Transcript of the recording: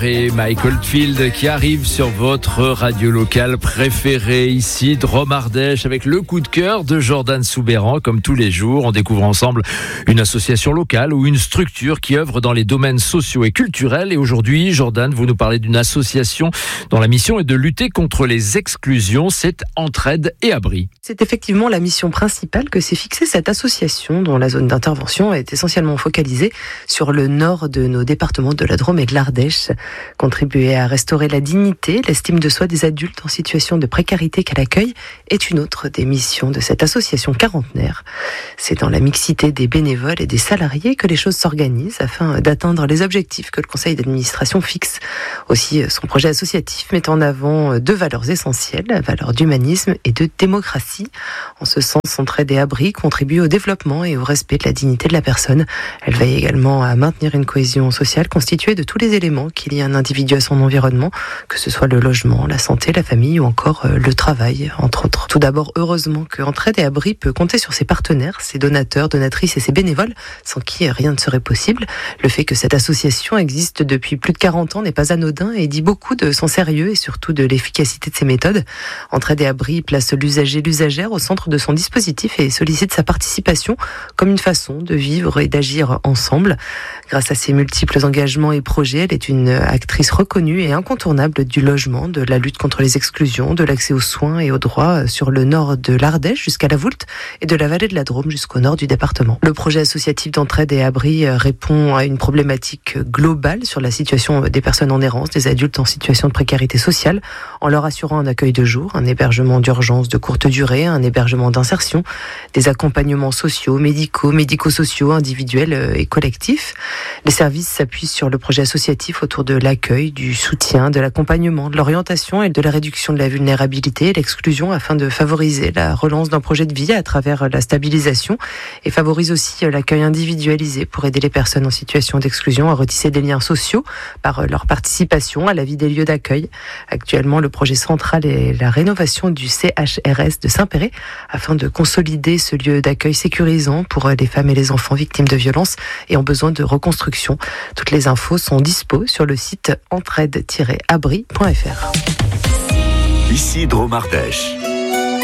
Et Mike Oldfield qui arrive sur votre radio locale préférée ici, Drôme Ardèche, avec le coup de cœur de Jordan Soubeyran. Comme tous les jours, on découvre ensemble une association locale ou une structure qui œuvre dans les domaines sociaux et culturels. Et aujourd'hui, Jordan, vous nous parlez d'une association dont la mission est de lutter contre les exclusions. C'est Entraide et Abri. C'est effectivement la mission principale que s'est fixée cette association, dont la zone d'intervention est essentiellement focalisée sur le nord de nos départements de la Drôme et de l'Ardèche. Contribuer à restaurer la dignité, l'estime de soi des adultes en situation de précarité qu'elle accueille est une autre des missions de cette association quarantenaire. C'est dans la mixité des bénévoles et des salariés que les choses s'organisent afin d'atteindre les objectifs que le conseil d'administration fixe. Aussi, son projet associatif met en avant deux valeurs essentielles, la valeur d'humanisme et de démocratie. En ce sens, Entraide et Abri contribue au développement et au respect de la dignité de la personne. Elle veille également à maintenir une cohésion sociale constituée de tous les éléments qui lient un individu à son environnement, que ce soit le logement, la santé, la famille ou encore le travail, entre autres. Tout d'abord, heureusement que Entraide et Abri peut compter sur ses partenaires, ses donateurs, donatrices et ses bénévoles, sans qui rien ne serait possible. Le fait que cette association existe depuis plus de 40 ans n'est pas anodin et dit beaucoup de son sérieux et surtout de l'efficacité de ses méthodes. Entraide et Abri place l'usager, l'usagère au centre de son dispositif et sollicite sa participation comme une façon de vivre et d'agir ensemble. Grâce à ses multiples engagements et projets, elle est une actrice reconnue et incontournable du logement, de la lutte contre les exclusions, de l'accès aux soins et aux droits sur le nord de l'Ardèche jusqu'à la Voulte et de la vallée de la Drôme jusqu'au nord du département. Le projet associatif d'Entraide et Abri répond à une problématique globale sur la situation des personnes en errance, des adultes en situation de précarité sociale, en leur assurant un accueil de jour, un hébergement d'urgence de courte durée, un hébergement d'insertion, des accompagnements sociaux, médicaux, médico-sociaux, individuels et collectifs. Les services s'appuient sur le projet associatif autour de l'accueil, du soutien, de l'accompagnement, de l'orientation et de la réduction de la vulnérabilité et l'exclusion afin de favoriser la relance d'un projet de vie à travers la stabilisation et favorise aussi l'accueil individualisé pour aider les personnes en situation d'exclusion à retisser des liens sociaux par leur participation à la vie des lieux d'accueil. Actuellement, le projet central est la rénovation du CHRS de Saint-Péret afin de consolider ce lieu d'accueil sécurisant pour les femmes et les enfants victimes de violences et en besoin de reconstruction. Toutes les infos sont dispo sur le site entraide-abri.fr. Ici Drôme Ardèche.